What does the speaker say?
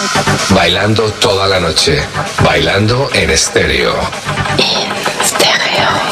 Bailando toda la noche. Bailando en estéreo. En stereo.